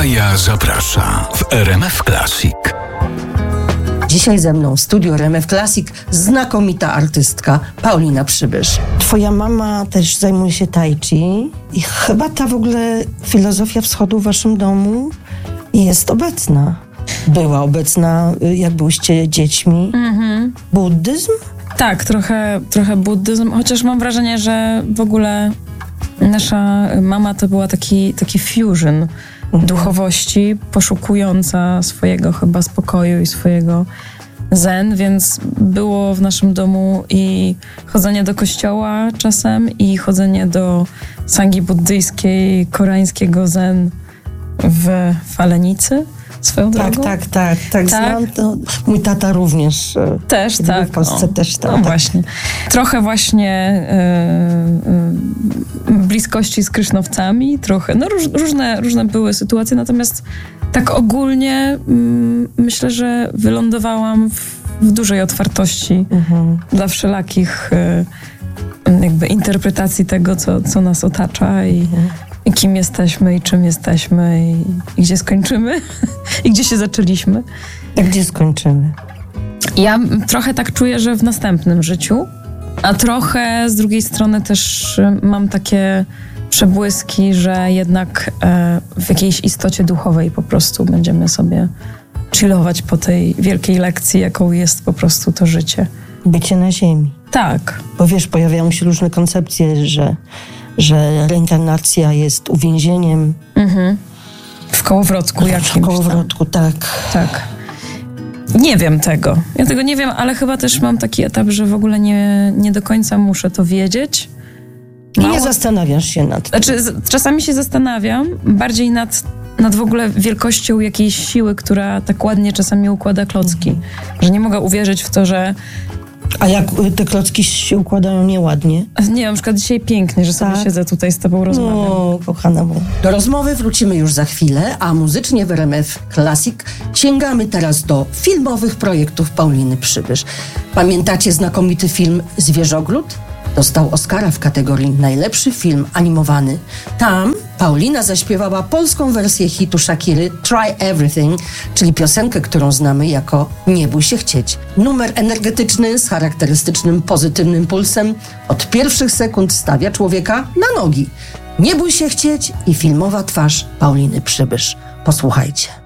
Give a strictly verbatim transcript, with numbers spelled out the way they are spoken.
Maja zaprasza w R M F Classic. Dzisiaj ze mną w studiu R M F Classic znakomita artystka Paulina Przybysz. Twoja mama też zajmuje się tai chi i chyba ta w ogóle filozofia wschodu w waszym domu jest obecna. Była obecna, jak byłyście dziećmi. Mhm. Buddyzm? Tak, trochę, trochę buddyzm, chociaż mam wrażenie, że w ogóle nasza mama to była taki, taki fusion mhm. duchowości, poszukująca swojego chyba spokoju i swojego zen, więc było w naszym domu i chodzenie do kościoła czasem i chodzenie do sangi buddyjskiej, koreańskiego zen w Falenicy. Swoją tak, drogą. tak, tak, tak, tak. Znam to. Mój tata również. Też, tak. W Polsce o, też tak. No właśnie. Trochę właśnie yy, yy, bliskości z krysznowcami, trochę, no róż, różne, różne były sytuacje, natomiast tak ogólnie yy, myślę, że wylądowałam w, w dużej otwartości mhm. dla wszelakich yy, jakby interpretacji tego, co, co nas otacza i mhm. I kim jesteśmy, i czym jesteśmy, i, i gdzie skończymy, i gdzie się zaczęliśmy. A gdzie skończymy? Ja trochę tak czuję, że w następnym życiu, a trochę z drugiej strony też mam takie przebłyski, że jednak e, w jakiejś istocie duchowej po prostu będziemy sobie chillować po tej wielkiej lekcji, jaką jest po prostu to życie. Bycie na ziemi. Tak. Bo wiesz, pojawiają się różne koncepcje, że że reinkarnacja jest uwięzieniem. Mhm. W kołowrotku jakimś. W kołowrotku, tak. Tak. Nie wiem tego. Ja tego nie wiem, ale chyba też mam taki etap, że w ogóle nie, nie do końca muszę to wiedzieć. Mało... I nie zastanawiasz się nad tym. Znaczy, z, czasami się zastanawiam bardziej nad, nad w ogóle wielkością jakiejś siły, która tak ładnie czasami układa klocki. Mhm. Że nie mogę uwierzyć w to, że a jak te klocki się układają nieładnie? Nie, na przykład dzisiaj pięknie, że sobie tak. siedzę tutaj z tobą rozmawiam. No, kochana moja. Do rozmowy wrócimy już za chwilę, a muzycznie w R M F Classic sięgamy teraz do filmowych projektów Pauliny Przybysz. Pamiętacie znakomity film Zwierzogród? Dostał Oscara w kategorii najlepszy film animowany. Tam Paulina zaśpiewała polską wersję hitu Shakiry Try Everything, czyli piosenkę, którą znamy jako Nie bój się chcieć. Numer energetyczny z charakterystycznym pozytywnym pulsem od pierwszych sekund stawia człowieka na nogi. Nie bój się chcieć i filmowa twarz Pauliny Przybysz. Posłuchajcie.